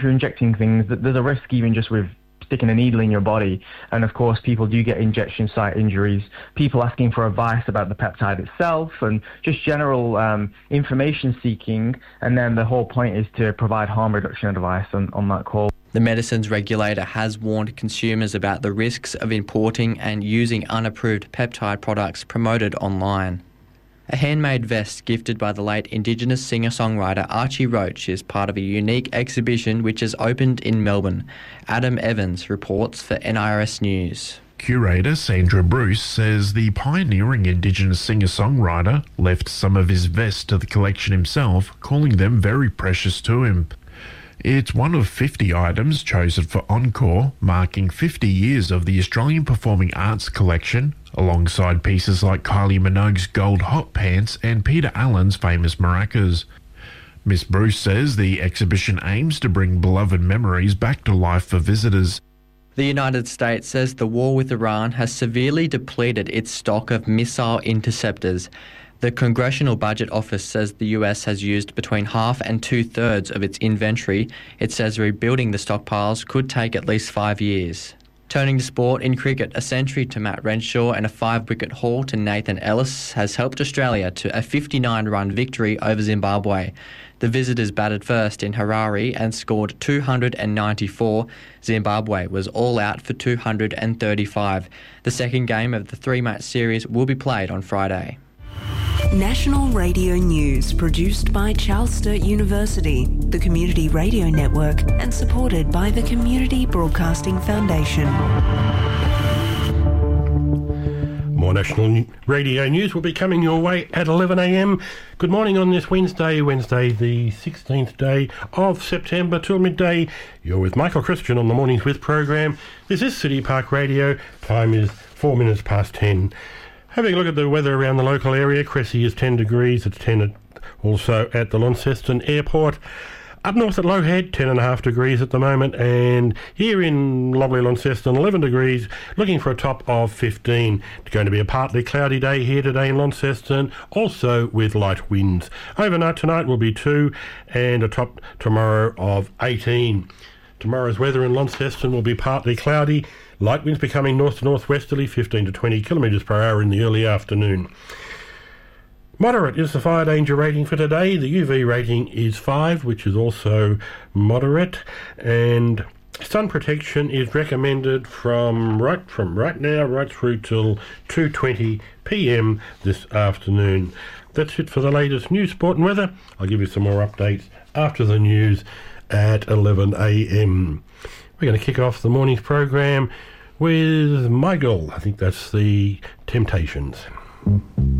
you're injecting things, there's a risk even just with sticking a needle in your body. And of course, people do get injection site injuries, people asking for advice about the peptide itself, and just general information seeking. And then the whole point is to provide harm reduction advice on that call. The medicines regulator has warned consumers about the risks of importing and using unapproved peptide products promoted online. A handmade vest gifted by the late Indigenous singer-songwriter Archie Roach is part of a unique exhibition which has opened in Melbourne. Adam Evans reports for NIRS News. Curator Sandra Bruce says the pioneering Indigenous singer-songwriter left some of his vests to the collection himself, calling them very precious to him. It's one of 50 items chosen for Encore, marking 50 years of the Australian Performing Arts collection, alongside pieces like Kylie Minogue's gold hot pants and Peter Allen's famous maracas. Miss Bruce says the exhibition aims to bring beloved memories back to life for visitors. The United States says the war with Iran has severely depleted its stock of missile interceptors. The Congressional Budget Office says the US has used between half and two-thirds of its inventory. It says rebuilding the stockpiles could take at least 5 years. Turning to sport, in cricket, a century to Matt Renshaw and a 5-wicket haul to Nathan Ellis has helped Australia to a 59-run victory over Zimbabwe. The visitors batted first in Harare and scored 294. Zimbabwe was all out for 235. The second game of the three-match series will be played on Friday. National Radio News, produced by Charles Sturt University, the Community Radio Network, and supported by the Community Broadcasting Foundation. More National Radio News will be coming your way at 11 a.m. Good morning on this Wednesday the 16th day of September till midday. You're with Michael Christian on the Mornings With program. This is City Park Radio. Time is 4 minutes past 10. Having a look at the weather around the local area, Cressy is 10 degrees. It's 10 also at the Launceston Airport. Up north at Low Head, 10.5 degrees at the moment. And here in lovely Launceston, 11 degrees, looking for a top of 15. It's going to be a partly cloudy day here today in Launceston, also with light winds. Overnight tonight will be 2 and a top tomorrow of 18. Tomorrow's weather in Launceston will be partly cloudy. Light winds becoming north to northwesterly, 15 to 20 kilometres per hour in the early afternoon. Moderate is the fire danger rating for today. The UV rating is 5, which is also moderate. And sun protection is recommended from right now right through till 2:20 p.m. this afternoon. That's it for the latest news, sport and weather. I'll give you some more updates after the news at 11 a.m. We're going to kick off the morning's program with My Girl. I think that's the Temptations.